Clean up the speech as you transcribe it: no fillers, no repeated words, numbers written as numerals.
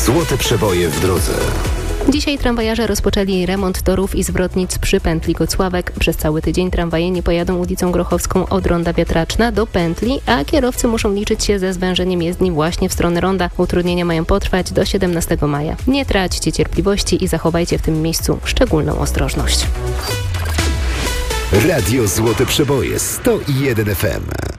Złote przeboje w drodze. Dzisiaj tramwajarze rozpoczęli remont torów i zwrotnic przy pętli Kocławek. Przez cały tydzień tramwaje nie pojadą ulicą Grochowską od ronda Wiatraczna do pętli, a kierowcy muszą liczyć się ze zwężeniem jezdni właśnie w stronę ronda. Utrudnienia mają potrwać do 17 maja. Nie traćcie cierpliwości i zachowajcie w tym miejscu szczególną ostrożność. Radio Złote Przeboje 101 FM.